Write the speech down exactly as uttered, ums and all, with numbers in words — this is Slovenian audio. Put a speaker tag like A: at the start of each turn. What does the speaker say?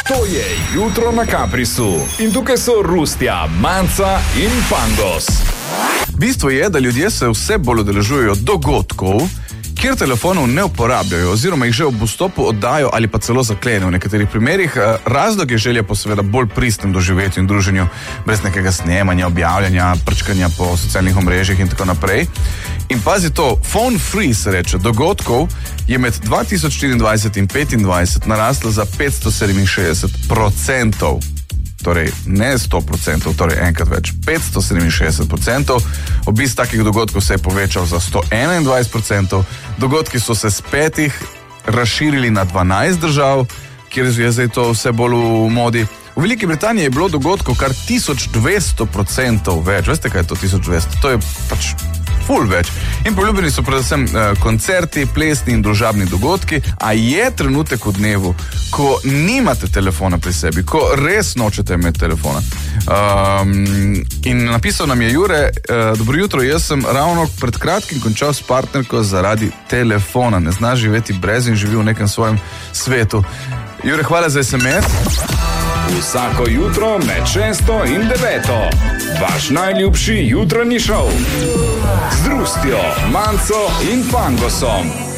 A: To je Jutro na Kaprisu. In tukaj so Rustja, Manca in Pangos.
B: Bistvo je, da ljudje se vse bolj udeležujejo dogodkov, kjer telefonov ne uporabljajo oziroma jih že ob vstopu oddajo ali pa celo zaklenejo. V nekaterih primerih razlog je želja po seveda bolj pristnem doživetju in druženju, brez nekega snemanja, objavljanja, prčkanja po socialnih omrežjih in tako naprej. In pazi to, phone free se reče, dogodkov je med dva tisoč štiriindvajset in petindvajset naraslo za petsto sedeminšestdeset procentov. Torej ne sto procentov, torej enkrat več, petsto sedeminšestdeset procentov. Obisk takih dogodkov se je povečal za sto enaindvajset procentov. Dogodki so se s petih razširili na dvanajst držav, kjer je zdaj to vse bolj v modi. V Veliki Britaniji je bilo dogodkov kar tisoč dvesto procentov več. Veste, kaj je to tisoč dvesto? To je pač ful več. In poljubljeni so predvsem eh, koncerti, plesni in družabni dogodki, a je trenutek v dnevu, ko nimate telefona pri sebi, ko res nočete imeti telefona. Um, in napisal nam je Jure, eh, dobro jutro, jaz sem ravno pred kratkim končal s partnerko zaradi telefona. Ne zna živeti brez in živi v nekem svojem svetu. Jure, hvala za es em es.
A: Vsako jutro med šesto in deveto. Vaš najljubši jutranji šov. Z Rustjo, Manco in Pangosom.